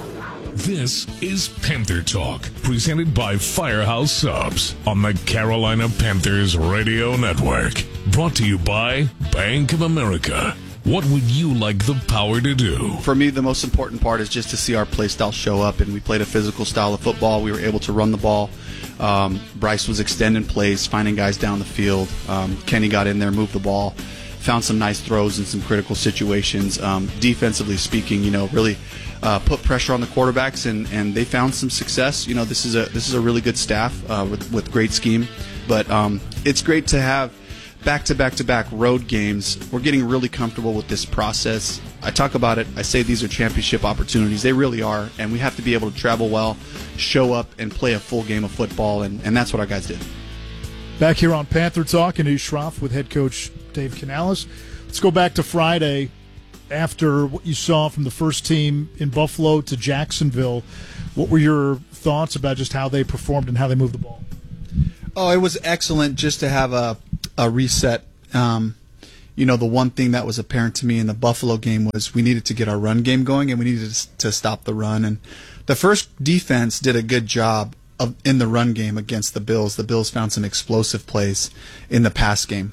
This is Panther Talk, presented by Firehouse Subs on the Carolina Panthers Radio Network. Brought to you by Bank of America. What would you like the power to do? For me, the most important part is just to see our play style show up, and we played a physical style of football. We were able to run the ball. Bryce was extending plays, finding guys down the field. Kenny got in there, moved the ball, found some nice throws in some critical situations. Defensively speaking, really put pressure on the quarterbacks, and they found some success. This is a really good staff with great scheme, but it's great to have back-to-back-to-back road games. We're getting really comfortable with this process. I talk about it. I say these are championship opportunities. They really are, and we have to be able to travel well, show up, and play a full game of football, and that's what our guys did. Back here on Panther Talk, Anu Schroff with head coach Dave Canales. Let's go back to Friday. After what you saw from the first team in Buffalo to Jacksonville, what were your thoughts about just how they performed and how they moved the ball? Oh, it was excellent just to have a reset. The one thing that was apparent to me in the Buffalo game was we needed to get our run game going, and we needed to stop the run. And the first defense did a good job in the run game against the Bills. The Bills found some explosive plays in the pass game.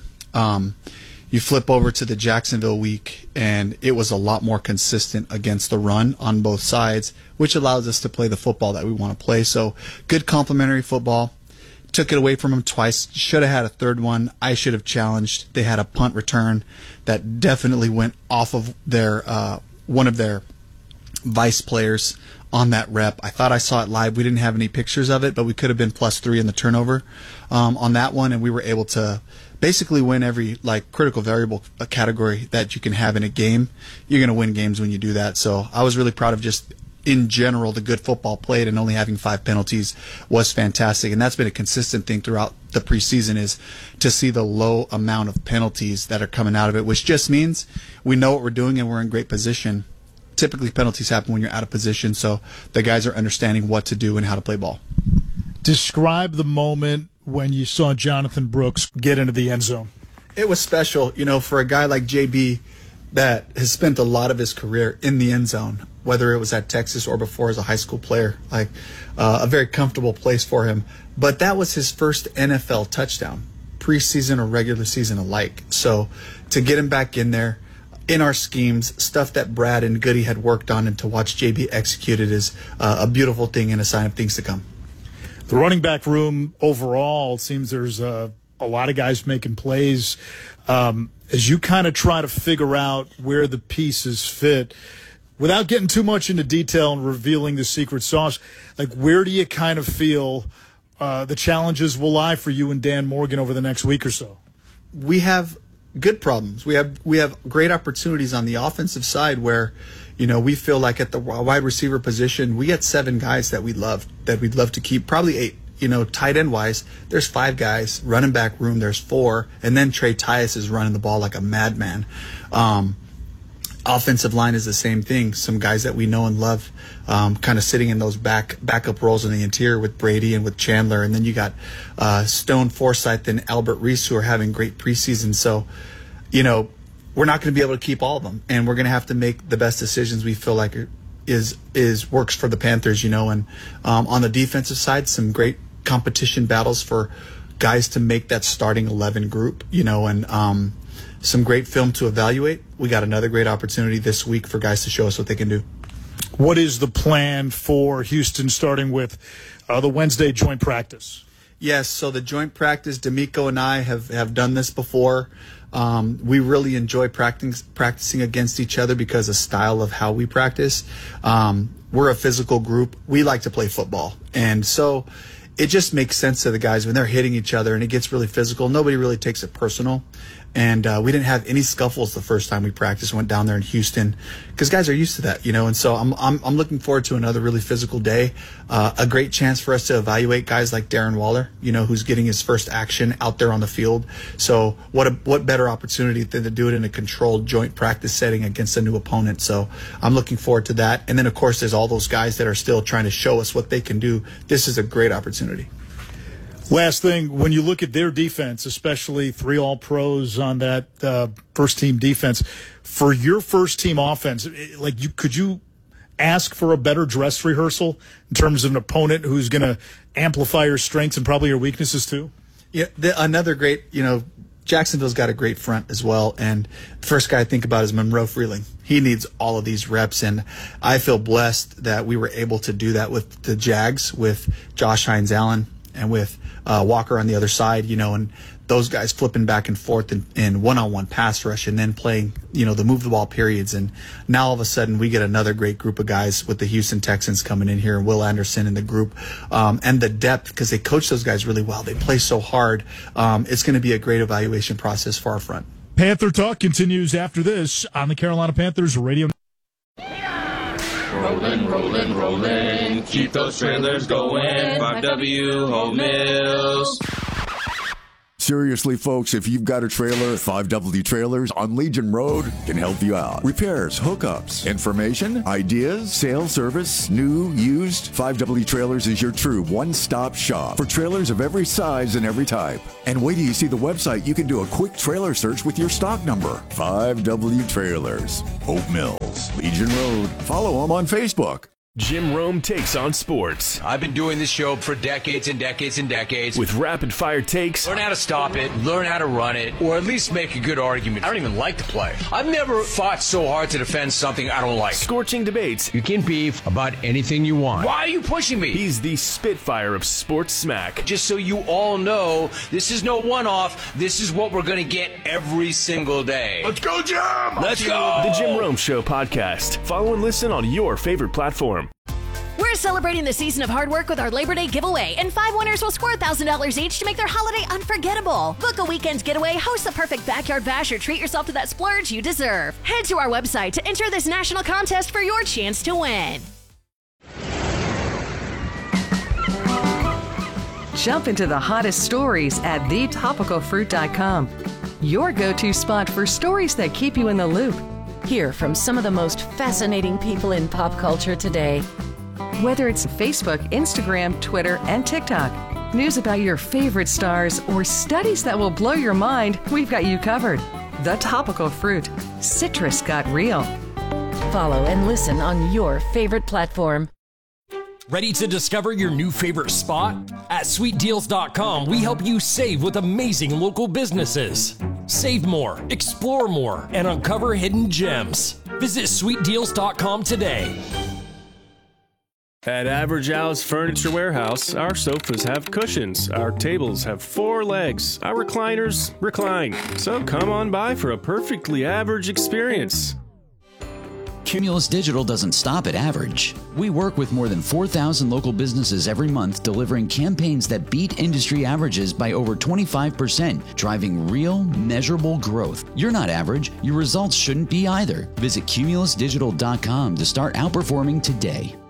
You flip over to the Jacksonville week, and it was a lot more consistent against the run on both sides, which allows us to play the football that we want to play. So good complementary football. Took it away from them twice. Should have had a third one. I should have challenged. They had a punt return that definitely went off of their one of their vice players on that rep. I thought I saw it live. We didn't have any pictures of it, but we could have been +3 in the turnover on that one, and we were able to basically win every critical variable category that you can have in a game. You're going to win games when you do that. So I was really proud of just in general the good football played, and only having 5 penalties was fantastic. And that's been a consistent thing throughout the preseason, is to see the low amount of penalties that are coming out of it, which just means we know what we're doing and we're in great position. Typically penalties happen when you're out of position, so the guys are understanding what to do and how to play ball. Describe the moment when you saw Jonathan Brooks get into the end zone. It was special, for a guy like JB that has spent a lot of his career in the end zone, whether it was at Texas or before as a high school player, a very comfortable place for him. But that was his first NFL touchdown, preseason or regular season alike. So to get him back in there, in our schemes, stuff that Brad and Goody had worked on, and to watch JB execute it is a beautiful thing and a sign of things to come. The running back room overall, it seems there's a lot of guys making plays. As you kind of try to figure out where the pieces fit, without getting too much into detail and revealing the secret sauce, where do you kind of feel the challenges will lie for you and Dan Morgan over the next week or so? We have good problems. We have great opportunities on the offensive side where, we feel like at the wide receiver position, we got 7 guys that we'd love to keep, probably 8. Tight end wise, there's 5 guys. Running back room, there's 4, and then Trey Tyus is running the ball like a madman. Offensive line is the same thing. Some guys that we know and love, kind of sitting in those backup roles in the interior with Brady and with Chandler, and then you got Stone Forsythe and Albert Reese, who are having great preseason. So, we're not going to be able to keep all of them, and we're going to have to make the best decisions we feel like is works for the Panthers. And on the defensive side, some great competition battles for guys to make that starting 11 group. And some great film to evaluate. We got another great opportunity this week for guys to show us what they can do. What is the plan for Houston, starting with the Wednesday joint practice? Yes, so the joint practice, D'Amico and I have done this before. We really enjoy practicing against each other because of style of how we practice. We're a physical group. We like to play football. And so it just makes sense to the guys when they're hitting each other and it gets really physical. Nobody really takes it personal. And we didn't have any scuffles the first time we practiced. Went down there in Houston because guys are used to that, And so I'm looking forward to another really physical day. A great chance for us to evaluate guys like Darren Waller, who's getting his first action out there on the field. So what better opportunity than to do it in a controlled joint practice setting against a new opponent? So I'm looking forward to that. And then of course there's all those guys that are still trying to show us what they can do. This is a great opportunity. Last thing, when you look at their defense, especially 3 All-Pros on that first-team defense, for your first-team offense, could you ask for a better dress rehearsal in terms of an opponent who's going to amplify your strengths and probably your weaknesses too? Yeah, another great, Jacksonville's got a great front as well. And the first guy I think about is Monroe Freeling. He needs all of these reps, and I feel blessed that we were able to do that with the Jags, with Josh Hines-Allen and with Walker on the other side, and those guys flipping back and forth in one-on-one pass rush and then playing, the move the ball periods. And now all of a sudden we get another great group of guys with the Houston Texans coming in here and Will Anderson in the group, and the depth, because they coach those guys really well. They play so hard. It's going to be a great evaluation process for our front. Panther Talk continues after this on the Carolina Panthers radio. Rolling. Keep those trailers going. 5W Home Mills. Seriously, folks, if you've got a trailer, 5W Trailers on Legion Road can help you out. Repairs, hookups, information, ideas, sales, service, new, used. 5W Trailers is your true one-stop shop for trailers of every size and every type. And wait till you see the website, you can do a quick trailer search with your stock number. 5W Trailers, Hope Mills, Legion Road. Follow them on Facebook. Jim Rome takes on sports. I've been doing this show for decades and decades and decades. With rapid-fire takes. Learn how to stop it, learn how to run it, or at least make a good argument. I don't even like to play. I've never fought so hard to defend something I don't like. Scorching debates. You can beef about anything you want. Why are you pushing me? He's the Spitfire of sports smack. Just so you all know, this is no one-off. This is what we're going to get every single day. Let's go, Jim! Let's go! The Jim Rome Show podcast. Follow and listen on your favorite platform. We're celebrating the season of hard work with our Labor Day giveaway, and 5 winners will score $1,000 each to make their holiday unforgettable. Book a weekend's getaway, host the perfect backyard bash, or treat yourself to that splurge you deserve. Head to our website to enter this national contest for your chance to win. Jump into the hottest stories at thetopicalfruit.com. Your go-to spot for stories that keep you in the loop. Hear from some of the most fascinating people in pop culture today. Whether it's Facebook, Instagram, Twitter, and TikTok, news about your favorite stars, or studies that will blow your mind, we've got you covered. The Topical Fruit. Citrus got real. Follow and listen on your favorite platform. Ready to discover your new favorite spot? At sweetdeals.com, we help you save with amazing local businesses. Save more, explore more, and uncover hidden gems. Visit sweetdeals.com today. At Average Al's Furniture Warehouse, our sofas have cushions, our tables have 4 legs, our recliners recline. So come on by for a perfectly average experience. Cumulus Digital doesn't stop at average. We work with more than 4,000 local businesses every month, delivering campaigns that beat industry averages by over 25%, driving real, measurable growth. You're not average. Your results shouldn't be either. Visit cumulusdigital.com to start outperforming today.